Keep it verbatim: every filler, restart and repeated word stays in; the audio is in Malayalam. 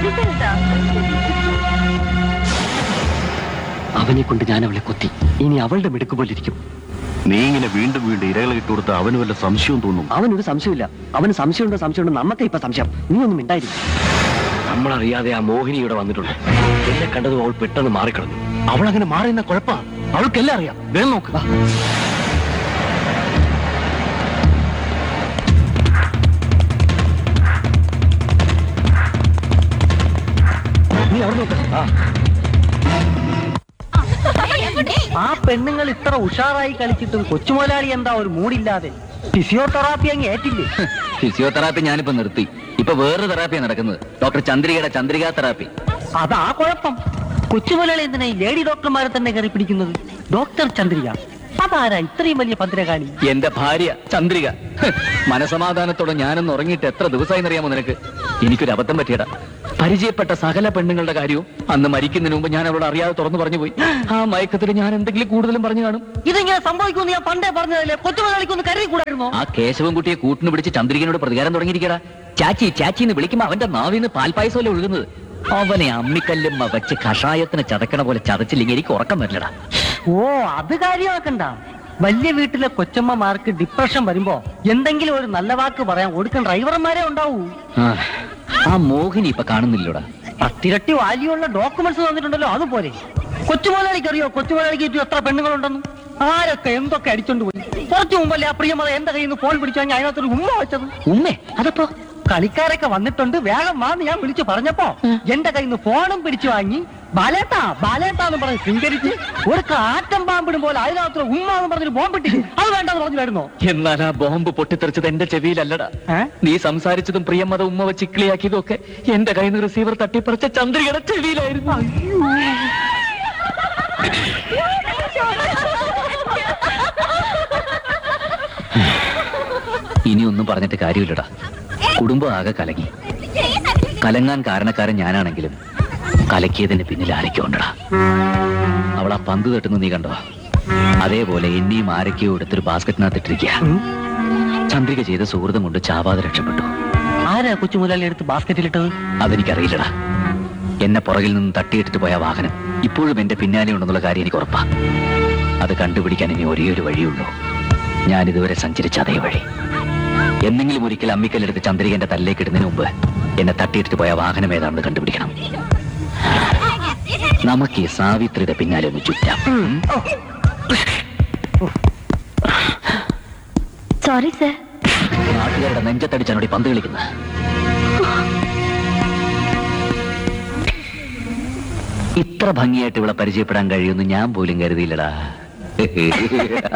അവനെ കൊണ്ട് ഞാൻ അവളെ കൊത്തി. ഇനി അവളുടെ മിടുക്ക് പോലിരിക്കും. നീ ഇങ്ങനെ വീണ്ടും വീണ്ടും ഇരകളെ ഇട്ടുകൊടുത്ത അവന് വല്ല സംശയവും തോന്നും. അവനൊരു സംശയമില്ല. അവന് സംശയമുണ്ടോ സംശയമുണ്ടോ നമുക്ക് ഇപ്പൊ സംശയം. നീ ഒന്നും മിണ്ടായിരിക്കും. നമ്മളറിയാതെ ആ മോഹിനി ഇവിടെ വന്നിട്ടുണ്ട്. എന്നെ കണ്ടതും അവൾ പെട്ടെന്ന് മാറിക്കിടന്നു. അവൾ അങ്ങനെ മാറിയെന്ന കുഴപ്പാ. അവൾക്കെല്ലാം അറിയാം. വേഗം നോക്ക്. നീ അവിടെ നോക്ക്. ആ പെണ്ണുങ്ങൾ ഇത്ര ഉഷാറായി കളിച്ചിട്ടും കൊച്ചുമുതലാളി എന്താ ഒരു മൂടില്ലാതെ? ഫിസിയോതെറാപ്പി അങ്ങ് ഏറ്റില്ലേ? ഫിസിയോതെറാപ്പി ഞാനിപ്പോ നിർത്തി. ഇപ്പൊ വേറൊരു തെറാപ്പിയാണ് നടക്കുന്നത്. Doctor ചന്ദ്രികയുടെ Chandrika therapy. അതാ കുഴപ്പം. കൊച്ചുമുതലാളി എന്തിനാ ഈ ലേഡി ഡോക്ടർമാരെ തന്നെ കയറി പിടിക്കുന്നത്? ഡോക്ടർ ചന്ദ്രിക അതാരാ ഇത്രയും വലിയ ഭദ്രകാളി? എന്റെ ഭാര്യ ചന്ദ്രിക. മനസമാധാനത്തോടെ ഞാനൊന്ന് ഉറങ്ങിയിട്ട് എത്ര ദിവസമായി അറിയാമോ നിനക്ക്? എനിക്കൊരു അബദ്ധം പറ്റിയടാ. പരിചയപ്പെട്ട സകല പെണ്ണുങ്ങളുടെ കാര്യവും അന്ന് മരിക്കുന്നതിന് മുമ്പ് ഞാൻ അവളോട് അറിയാതെ തുറന്നു പറഞ്ഞു പോയി. ആ മയക്കത്തിൽ ഞാൻ എന്തെങ്കിലും കൂടുതലും പറഞ്ഞു കാണും. ഇതെങ്ങനെ സംഭവിക്കുമെന്ന് ഞാൻ പണ്ടേ പറഞ്ഞതല്ലേ? കൊച്ചുമുതലാളിക്കൊന്ന് കരുതി കൂടായിരുന്നോ? ആ കേശവൻകുട്ടിയെ കൂട്ടിന് പിടിച്ച് ചന്ദ്രികനോട് പ്രതികാരം തുടങ്ങിയിരിക്കടാ. ചാച്ചി ചാച്ചി എന്ന് വിളിക്കുമ്പോ അവന്റെ നാവിന്ന് പാൽപ്പായസമല്ലേ ഒഴുകുന്നത്. അവനെ അമ്മിക്കല്ലുമ്മ വെച്ച് കഷായത്തിന് ചതക്കണ പോലെ ചതച്ചില്ലെങ്കിൽ എനിക്ക് ഉറക്കം വരില്ലടാ. ഓ, അത് കാര്യമാക്കണ്ട. വലിയ വീട്ടിലെ കൊച്ചമ്മമാർക്ക് ഡിപ്രഷൻ വരുമ്പോ എന്തെങ്കിലും ഒരു നല്ല വാക്ക് പറയാൻ ഒടുക്കൻ ഡ്രൈവർമാരെ ഉണ്ടാവൂ. ആ മോഹിനി ഇപ്പൊ കാണുന്നില്ലടാ. പത്തിരട്ടി വാല്യുള്ള ഡോക്യുമെന്റ്സ് തന്നിട്ടുണ്ടല്ലോ, അതുപോലെ. കൊച്ചുമുതലാളിക്ക് അറിയോ കൊച്ചുമുതലാളിക്ക് ചുറ്റും എത്ര പെണ്ണുങ്ങളുണ്ടെന്നും? ആരൊക്കെ എന്തൊക്കെ അടിച്ചോണ്ട് പോയി. കുറച്ചു മുമ്പല്ലേ ആ പ്രിയമത എന്റെ കയ്യിൽ നിന്ന് ഫോൺ പിടിച്ചു കഴിഞ്ഞാൽ അതിനകത്തൊരു ഉമ്മ വെച്ചത്. ഉമ്മേ? അതപ്പോ കളിക്കാരൊക്കെ വന്നിട്ടുണ്ട്, വേഗം വാന്ന് ഞാൻ വിളിച്ചു പറഞ്ഞപ്പോ എന്റെ കയ്യിൽ നിന്ന് ഫോണും പിടിച്ചു വാങ്ങി ബാലേട്ടാ ബാലേട്ടാന്ന് പറഞ്ഞ് സ്വീകരിച്ച് ഒരു ആറ്റം പാമ്പിടും പോലെ അതിനകത്ത് ഉമ്മ എന്ന് പറഞ്ഞൊരു ബോംബിട്ടിട്ട് അത് വേണ്ടെന്ന് പറഞ്ഞായിരുന്നോ? എന്നാൽ ആ ബോംബ് പൊട്ടിത്തെറിച്ചത് എന്റെ ചെവിയിലല്ലടാ. നീ സംസാരിച്ചതും പ്രിയമത ഉമ്മ വെച്ച് ഇക്ലിയാക്കിയതും ഒക്കെ എന്റെ കയ്യിൽ നിന്ന് റിസീവർ തട്ടിപ്പറിച്ച ചന്ദ്രികയുടെ ചെവിയിലായിരുന്നു. ഇനിയൊന്നും പറഞ്ഞിട്ട് കാര്യമില്ലടാ. കുടുംബം ആകെ കലങ്ങി. കലങ്ങാൻ കാരണക്കാരൻ ഞാനാണെങ്കിലും കലക്കിയതിന് പിന്നിൽ ആരൊക്കെയുണ്ടടാ. അവൾ ആ പന്ത് തട്ടുന്നു നീ കണ്ടോ? അതേപോലെ എന്നെയും ആരൊക്കെയോ എടുത്തൊരു ബാസ്കറ്റിനകത്ത് ഇട്ടിരിക്കുക. ചന്ദ്രിക ചെയ്ത സുഹൃതം കൊണ്ട് ചാവാതെ രക്ഷപ്പെട്ടു. ആരാ കൊച്ചുമുതലാളി എടുത്ത് ബാസ്കറ്റിലിട്ടത്? അതെനിക്കറിയില്ലടാ. എന്നെ പുറകിൽ നിന്ന് തട്ടിയിട്ടിട്ട് പോയ വാഹനം ഇപ്പോഴും എന്റെ പിന്നാലെ ഉണ്ടെന്നുള്ള കാര്യം എനിക്ക് ഉറപ്പാ. അത് കണ്ടുപിടിക്കാൻ ഇനി ഒരേ ഒരു വഴിയുള്ളൂ. ഞാൻ ഇതുവരെ സഞ്ചരിച്ച അതേ വഴി. എന്തെങ്കിലും ഒരിക്കൽ അമ്മിക്കല്ലെടുത്ത് ചന്ദ്രികന്റെ തല്ലേക്ക് ഇടുന്നതിന് മുമ്പ് എന്നെ തട്ടിയിട്ടിട്ട് പോയ വാഹനം ഏതാണെന്ന് കണ്ടുപിടിക്കണം. നമുക്ക് ഈ സാവിത്രിയുടെ പിന്നാലെ ഒന്ന് ചുറ്റാം. Sorry sir. നാട്ടുകാരുടെ നെഞ്ചത്തടിച്ചാണ് പന്ത് കളിക്കുന്നത്. ഇത്ര ഭംഗിയായിട്ട് ഇവിടെ പരിചയപ്പെടാൻ കഴിയുമെന്ന് ഞാൻ പോലും കരുതിയില്ലടാ.